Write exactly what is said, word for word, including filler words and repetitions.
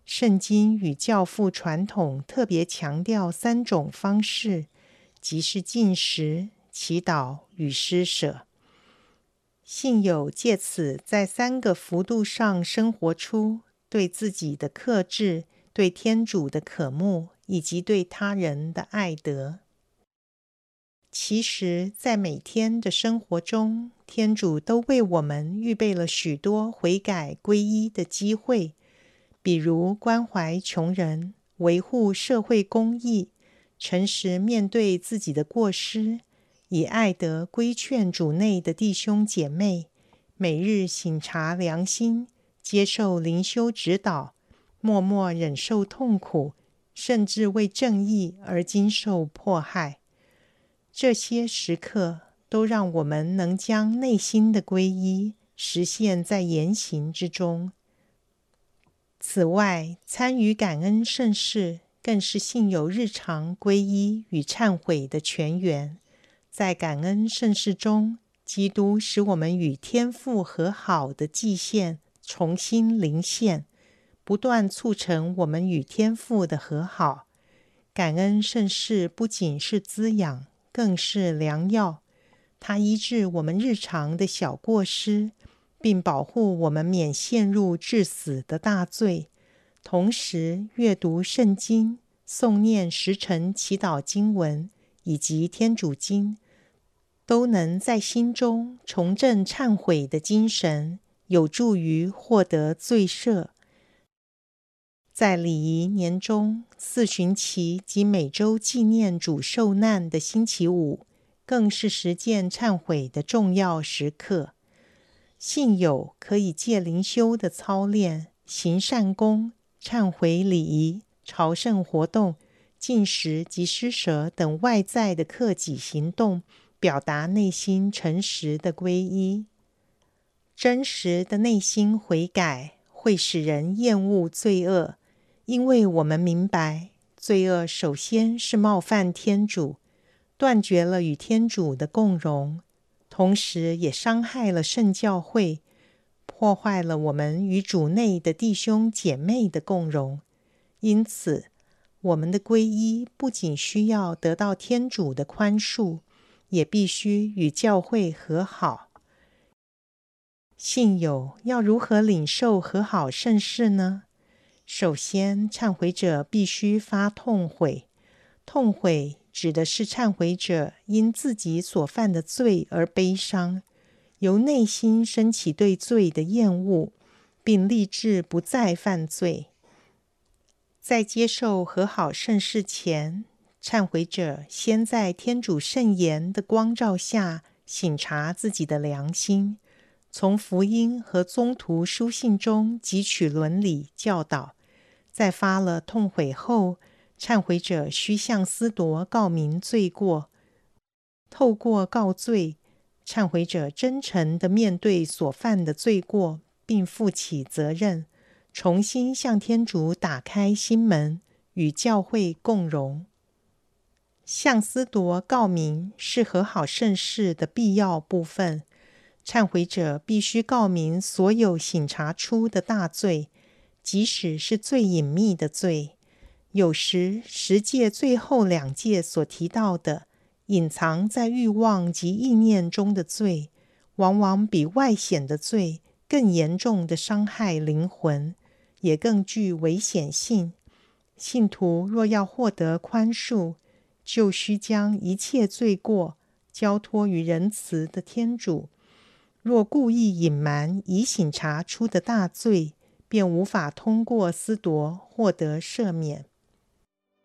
圣经与教父传统特别强调三种方式，即是禁食、祈祷与施舍。信友借此在三个幅度上生活出对自己的克制、对天主的渴慕以及对他人的爱德。其实，在每天的生活中，天主都为我们预备了许多悔改皈依的机会，比如关怀穷人、维护社会公义、诚实面对自己的过失，以爱德规劝主内的弟兄姐妹，每日省察良心，接受灵修指导，默默忍受痛苦，甚至为正义而经受迫害。这些时刻都让我们能将内心的皈依实现在言行之中。此外，参与感恩圣事更是信友日常皈依与忏悔的泉源。在感恩圣事中，基督使我们与天父和好的祭献重新临现，不断促成我们与天父的和好。感恩圣事不仅是滋养，更是良药，它医治我们日常的小过失，并保护我们免陷入致死的大罪。同时，阅读圣经、诵念时辰祈祷经文以及天主经，都能在心中重振忏悔的精神，有助于获得罪赦。在礼仪年中、四旬期及每周纪念主受难的星期五，更是实践忏悔的重要时刻。信友可以借灵修的操练、行善功、忏悔礼仪、朝圣活动、禁食及施舍等外在的克己行动，表达内心诚实的皈依。真实的内心悔改会使人厌恶罪恶，因为我们明白，罪恶首先是冒犯天主，断绝了与天主的共融，同时也伤害了圣教会，破坏了我们与主内的弟兄姐妹的共融。因此，我们的皈依不仅需要得到天主的宽恕，也必须与教会和好。信友要如何领受和好圣事呢？首先，忏悔者必须发痛悔。痛悔指的是忏悔者因自己所犯的罪而悲伤，由内心升起对罪的厌恶，并立志不再犯罪。在接受和好圣事前，忏悔者先在天主圣言的光照下省察自己的良心，从福音和宗徒书信中汲取伦理教导。在发了痛悔后，忏悔者需向司铎告明罪过。透过告罪，忏悔者真诚地面对所犯的罪过，并负起责任，重新向天主打开心门，与教会共融。向司铎告明是和好圣事的必要部分。忏悔者必须告明所有省察出的大罪，即使是最隐秘的罪。有时十诫最后两诫所提到的隐藏在欲望及意念中的罪，往往比外显的罪更严重的伤害灵魂，也更具危险性。信徒若要获得宽恕，就需将一切罪过交托于仁慈的天主。若故意隐瞒已省察出的大罪，便无法通过司铎获得赦免。